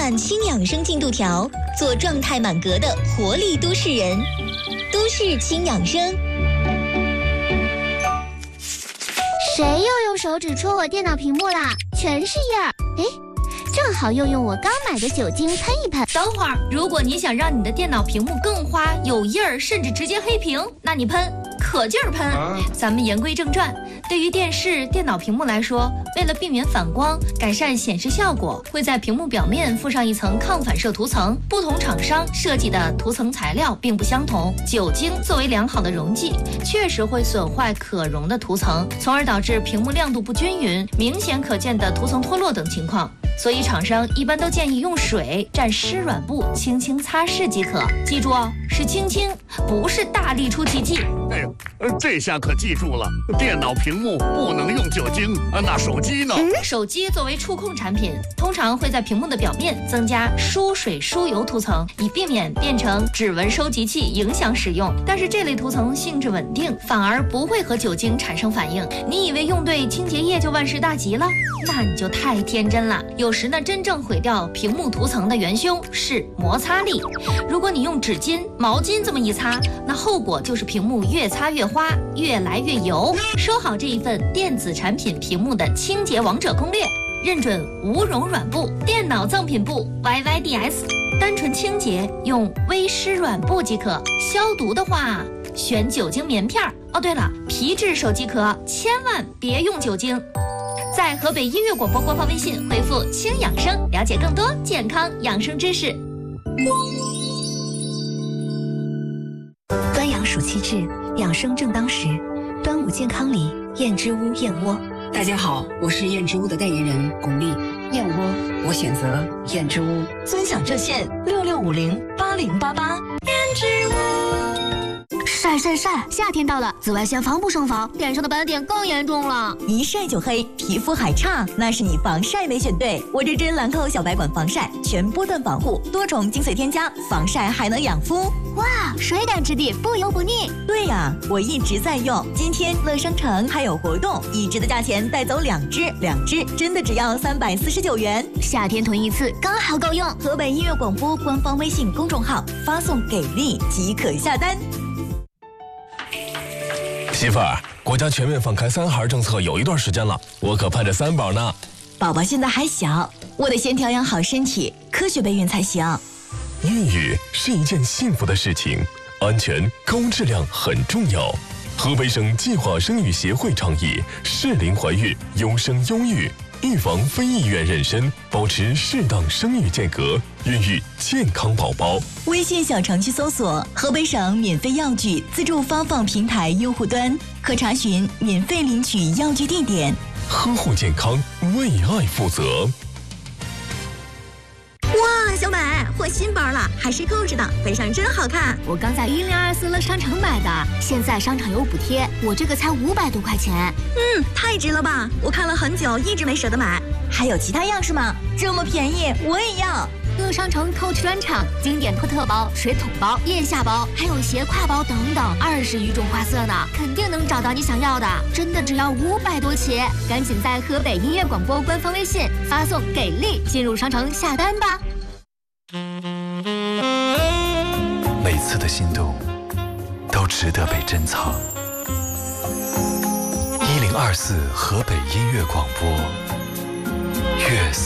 看轻养生进度条，做状态满格的活力都市人。都市轻养生。 谁又用手指戳我电脑屏幕啦？全是印儿。哎，正好用我刚买的酒精喷一喷。 等会儿，如果你想让你的电脑屏幕更花、有印儿，甚至直接黑屏，那你喷，可劲儿喷。咱们言归正传，对于电视、电脑屏幕来说，为了避免反光，改善显示效果，会在屏幕表面附上一层抗反射涂层。不同厂商设计的涂层材料并不相同。酒精作为良好的溶剂，确实会损坏可溶的涂层，从而导致屏幕亮度不均匀、明显可见的涂层脱落等情况。所以厂商一般都建议用水蘸湿软布轻轻擦拭即可。记住哦，是轻轻，不是大力出奇迹。 哎呦，这下可记住了，电脑屏幕不能用酒精啊，那手机呢？ 手机作为触控产品，通常会在屏幕的表面增加疏水疏油涂层，以避免变成指纹收集器影响使用。但是这类涂层性质稳定，反而不会和酒精产生反应。你以为用对清洁液就万事大吉了？那你就太天真了。有时呢，真正毁掉屏幕涂层的元凶是摩擦力。如果你用纸巾、毛巾这么一擦，那后果就是屏幕越擦越花，越来越油。收好这一份电子产品屏幕的清洁王者攻略，认准无溶软布、电脑赠品布 YYDS， 单纯清洁用微湿软布即可。消毒的话，选酒精棉片。哦，对了，皮质手机壳千万别用酒精。在河北音乐广播官方微信回复“轻养生”，了解更多健康养生知识。 端阳暑气至，养生正当时。端午健康礼，燕之屋燕窝。 大家好，我是燕之屋的代言人巩俐。燕窝，我选择燕之屋。 尊享热线66508088。燕之屋。 晒！夏天到了，紫外线防不胜防，脸上的斑点更严重了。 一晒就黑，皮肤还差，那是你防晒没选对。我这针兰蔻小白管防晒，全波段防护，多重精髓添加，防晒还能养肤。 哇，水感质地，不油不腻。 对呀，我一直在用。今天乐商城还有活动，1支的价钱带走2支，2支真的只要349元。 夏天囤一次刚好够用。 河北音乐广播官方微信公众号发送给力即可下单。 媳妇儿，国家全面放开3孩政策有一段时间了，我可盼着3宝呢。 宝宝现在还小，我得先调养好身体，科学备孕才行。 孕育是一件幸福的事情，安全高质量很重要。河北省计划生育协会倡议适龄怀孕，优生优育，预防非意愿妊娠，保持适当生育间隔，孕育健康宝宝。 微信小程序搜索河北省免费药具自助发放平台用户端，可查询免费领取药具地点。 呵护健康，为爱负责。 哇，小美换新包了，还是购置的，背上真好看。 我刚在1024乐商城买的，现在商场有补贴，我这个才500多块钱。 太值了吧！我看了很久，一直没舍得买。还有其他样式吗？这么便宜，我也要。 乐商城 Coach 专场，经典托特包、水桶包、腋下包，还有斜挎包等等，20余种花色呢，肯定能找到你想要的。真的只要500多起，赶紧在河北音乐广播官方微信发送“给力”进入商城下单吧。 每次的心动都值得被珍藏。1024河北音乐广播，月色。